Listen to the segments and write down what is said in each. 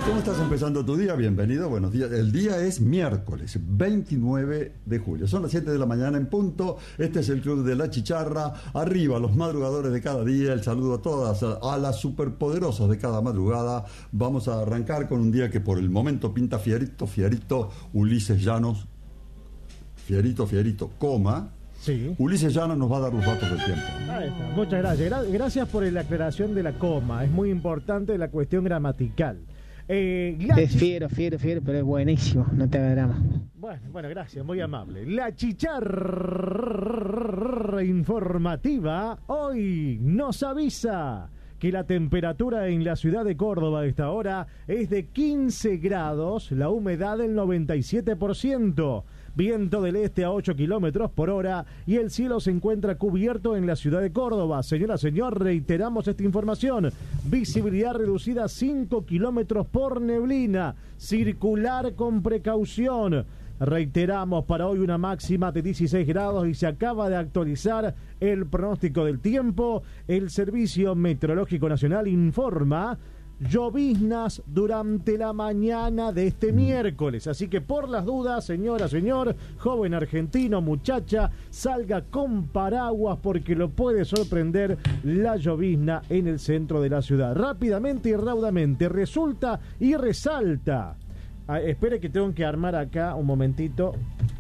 ¿Cómo estás empezando tu día? Bienvenido, buenos días. El día es miércoles 29 de julio. Son las 7 de la mañana en punto. Este es el Club de la Chicharra. Arriba, los madrugadores de cada día. El saludo a todas, a las superpoderosas de cada madrugada. Vamos a arrancar con un día que por el momento pinta fierito, Ulises Llanos. Fierito, coma. Sí. Ulises Llanos nos va a dar los datos del tiempo. Ahí está. Muchas gracias. Gracias por la aclaración de la coma. Es muy importante la cuestión gramatical. Es fiero, pero es buenísimo. No te hagas drama. Bueno, gracias. Muy amable. La chicharra informativa hoy nos avisa que la temperatura en la ciudad de Córdoba a esta hora es de 15 grados, la humedad del 97%. Viento del este a 8 kilómetros por hora y el cielo se encuentra cubierto en la ciudad de Córdoba. Señor, reiteramos esta información. Visibilidad reducida a 5 kilómetros por neblina. Circular con precaución. Reiteramos para hoy una máxima de 16 grados y se acaba de actualizar el pronóstico del tiempo. El Servicio Meteorológico Nacional informa lloviznas durante la mañana de este miércoles, así que por las dudas, señora, señor, joven argentino, muchacha, salga con paraguas porque lo puede sorprender la llovizna en el centro de la ciudad. Rápidamente y raudamente, resulta y resalta. Espere que tengo que armar acá un momentito.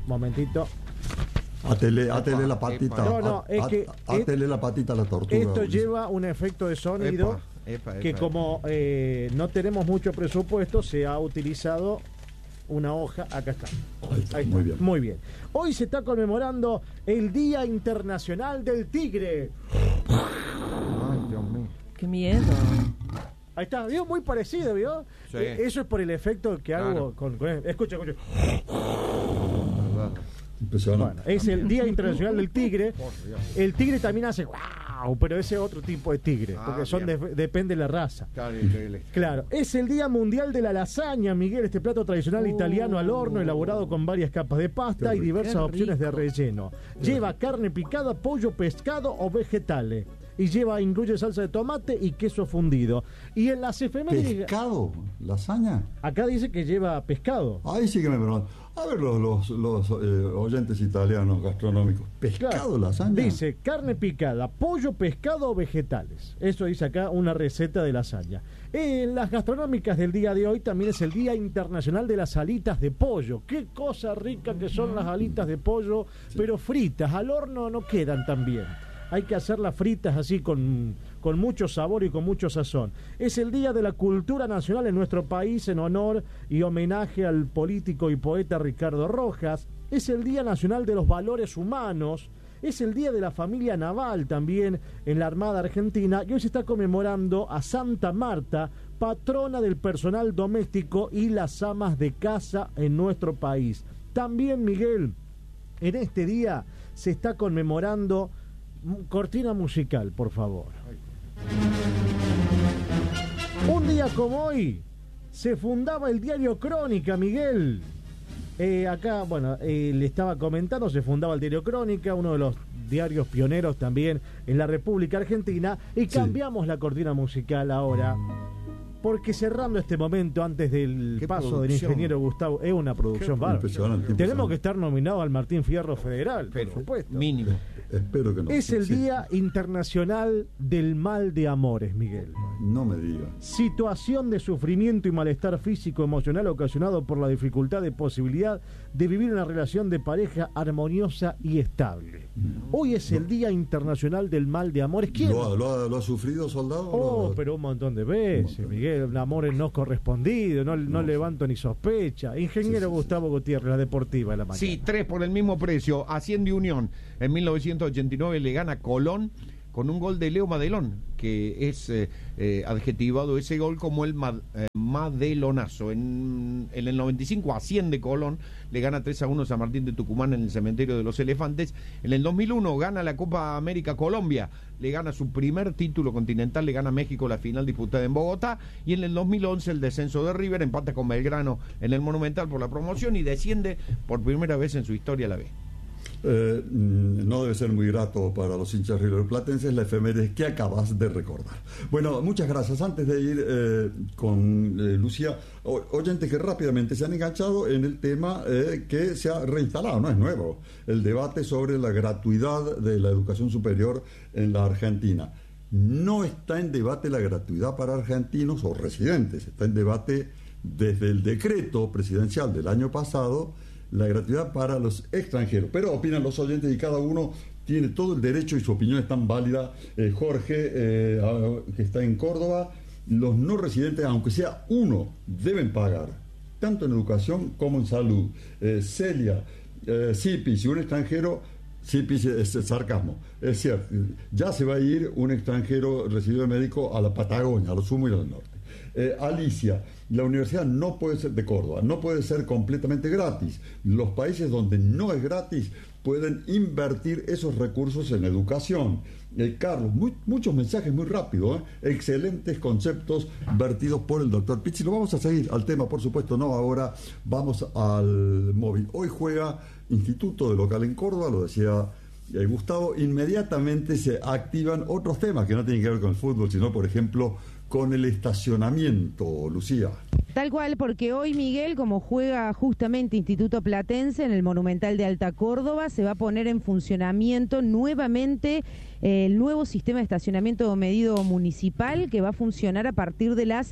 Atele la patita. No, es que atele la patita a la tortuga. Esto lleva un efecto de sonido. Que como no tenemos mucho presupuesto, se ha utilizado una hoja. Acá está. Ahí está. Muy bien. Hoy se está conmemorando el Día Internacional del Tigre. Ay, Dios mío. ¡Qué miedo! Ahí está, ¿vio? Muy parecido, ¿vio? Sí. Eso es por el efecto que hago con escucha. Bueno, es el Día Internacional del Tigre. El tigre también hace wow, pero ese es otro tipo de tigre, porque depende de la raza. Claro, es el Día Mundial de la Lasaña, Miguel, este plato tradicional italiano al horno, elaborado con varias capas de pasta y diversas opciones de relleno. Lleva carne picada, pollo, pescado o vegetales. Y incluye salsa de tomate y queso fundido. Y en las efemérides... ¿Pescado? ¿Lasaña? Acá dice que lleva pescado. Ahí sí que me preguntan. A ver los oyentes italianos gastronómicos. ¿Pescado, claro, lasaña? Dice carne picada, pollo, pescado o vegetales. Eso dice acá una receta de lasaña. En las gastronómicas del día de hoy también es el Día Internacional de las Alitas de Pollo. Qué cosa rica que son las alitas de pollo, sí. Pero fritas. Al horno no quedan tan bien. Hay que hacerlas fritas así con mucho sabor y con mucho sazón. Es el Día de la Cultura Nacional en nuestro país en honor y homenaje al político y poeta Ricardo Rojas. Es el Día Nacional de los Valores Humanos. Es el Día de la Familia Naval también en la Armada Argentina. Y hoy se está conmemorando a Santa Marta, patrona del personal doméstico y las amas de casa en nuestro país. También, Miguel, en este día se está conmemorando... Cortina musical, por favor. Un día como hoy se fundaba el diario Crónica, Miguel. Acá, le estaba comentando, se fundaba el diario Crónica, uno de los diarios pioneros también en la República Argentina. Y cambiamos la cortina musical ahora. Porque cerrando este momento antes del paso del ingeniero Gustavo, es una producción bárbara. Tenemos que estar nominados al Martín Fierro Federal, por supuesto. Mínimo. Espero que no. Es el Día Internacional del Mal de Amores, Miguel. No me digas. Situación de sufrimiento y malestar físico emocional ocasionado por la dificultad de posibilidad de vivir una relación de pareja armoniosa y estable. Hoy es el Día Internacional del Mal de Amores. ¿Quién? ¿Lo ha sufrido, soldado? Pero un montón de veces, Miguel. Amores no correspondidos, no levanto ni sospecha. Ingeniero Gustavo Gutiérrez, la deportiva de la mañana. Sí, 3 por el mismo precio. Hacienda y Unión en 1989 le gana Colón con un gol de Leo Madelón, que es adjetivado ese gol como el Madelonazo. En el 95 asciende Colón, le gana 3-1 San Martín de Tucumán en el Cementerio de los Elefantes. En el 2001 gana la Copa América Colombia, le gana su primer título continental, le gana México la final disputada en Bogotá. Y en el 2011 el descenso de River, empata con Belgrano en el Monumental por la promoción y desciende por primera vez en su historia a la B. No debe ser muy grato para los hinchas riverplatenses la efeméride que acabas de recordar. Bueno, muchas gracias. Antes de ir con Lucía, oyentes que rápidamente se han enganchado en el tema que se ha reinstalado, no es nuevo, el debate sobre la gratuidad de la educación superior en la Argentina. No está en debate la gratuidad para argentinos o residentes, está en debate desde el decreto presidencial del año pasado la gratuidad para los extranjeros. Pero opinan los oyentes y cada uno tiene todo el derecho y su opinión es tan válida. Jorge, que está en Córdoba, los no residentes, aunque sea uno, deben pagar, tanto en educación como en salud. Celia, Cipi, si un extranjero, Cipi es sarcasmo, es cierto, ya se va a ir un extranjero residuo médico a la Patagonia, a lo sumo y al norte. Alicia, la universidad no puede ser de Córdoba, no puede ser completamente gratis. Los países donde no es gratis pueden invertir esos recursos en educación. Carlos, muchos mensajes muy rápido, excelentes conceptos vertidos por el doctor Pizzi. Lo vamos a seguir al tema, por supuesto, no ahora. Vamos al móvil. Hoy juega Instituto de Local en Córdoba, lo decía Gustavo. Inmediatamente se activan otros temas que no tienen que ver con el fútbol, sino, por ejemplo, con el estacionamiento, Lucía. Tal cual, porque hoy, Miguel, como juega justamente Instituto Platense en el Monumental de Alta Córdoba, se va a poner en funcionamiento nuevamente el nuevo sistema de estacionamiento medido municipal, que va a funcionar a partir de las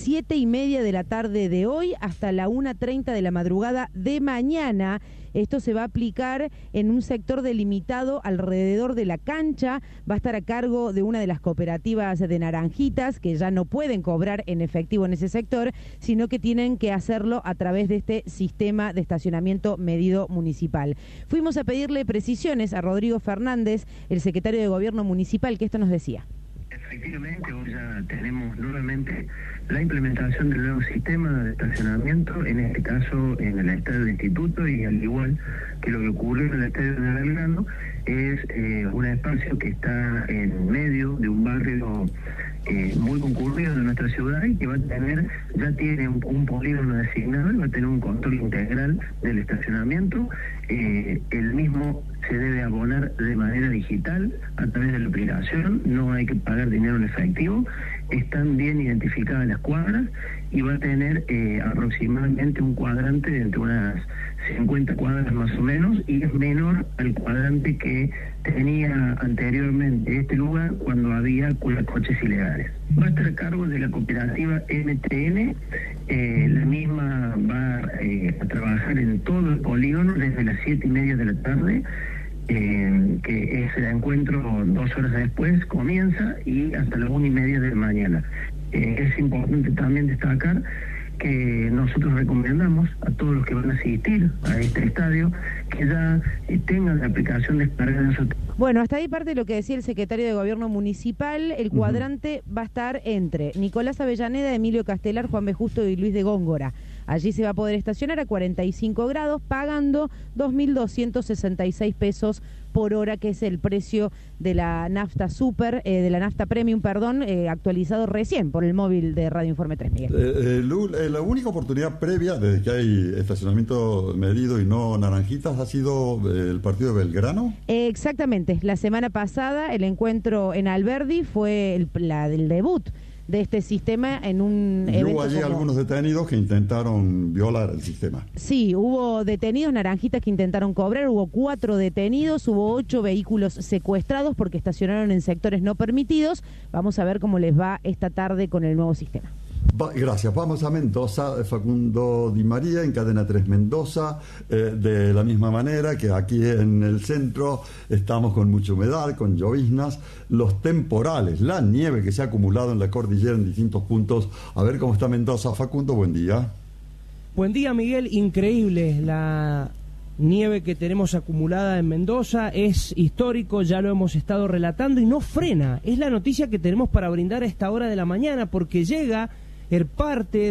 7:30 de la tarde de hoy hasta la 1:30 de la madrugada de mañana. Esto se va a aplicar en un sector delimitado alrededor de la cancha. Va a estar a cargo de una de las cooperativas de Naranjitas, que ya no pueden cobrar en efectivo en ese sector, sino que tienen que hacerlo a través de este sistema de estacionamiento medido municipal. Fuimos a pedirle precisiones a Rodrigo Fernández, el secretario de Gobierno Municipal, que esto nos decía. Efectivamente, hoy ya tenemos nuevamente la implementación del nuevo sistema de estacionamiento, en este caso en el estadio del Instituto, y al igual que lo que ocurrió en el estadio de Belgrano, es un espacio que está en medio de un barrio muy concurrido de nuestra ciudad y que ya tiene un polígono designado y va a tener un control integral del estacionamiento. El mismo se debe abonar de manera digital a través de la aplicación, no hay que pagar dinero en efectivo, están bien identificadas las cuadras y va a tener aproximadamente un cuadrante de entre unas 50 cuadras más o menos, y es menor al cuadrante que tenía anteriormente este lugar cuando había coches ilegales. Va a estar a cargo de la cooperativa MTN, la misma va a trabajar en todo el polígono desde las 7:30 de la tarde, que es el encuentro 2 horas después comienza, y hasta las 1:30 de la mañana. Es importante también destacar que nosotros recomendamos a todos los que van a asistir a este estadio que ya tengan la aplicación descargada en su... Bueno, hasta ahí parte de lo que decía el secretario de Gobierno Municipal. El cuadrante va a estar entre Nicolás Avellaneda, Emilio Castelar, Juan B. Justo y Luis de Góngora. Allí se va a poder estacionar a 45 grados, pagando 2.266 pesos por hora, que es el precio de la nafta de la nafta premium, actualizado recién por el móvil de Radio Informe 3, Miguel. La única oportunidad previa desde que hay estacionamiento medido y no naranjitas ha sido el partido de Belgrano. Exactamente, la semana pasada el encuentro en Alberdi fue el debut de este sistema en un evento. Hubo allí algunos detenidos que intentaron violar el sistema. Sí, hubo detenidos, naranjitas, que intentaron cobrar, hubo 4 detenidos, hubo 8 vehículos secuestrados porque estacionaron en sectores no permitidos. Vamos a ver cómo les va esta tarde con el nuevo sistema. Gracias. Vamos a Mendoza. Facundo Di María en Cadena 3 Mendoza. De la misma manera que aquí en el centro estamos con mucha humedad, con lloviznas, los temporales, la nieve que se ha acumulado en la cordillera en distintos puntos. A ver cómo está Mendoza. Facundo, buen día. Buen día, Miguel. Increíble la nieve que tenemos acumulada en Mendoza, es histórico, ya lo hemos estado relatando y no frena. Es la noticia que tenemos para brindar a esta hora de la mañana, porque llega el parte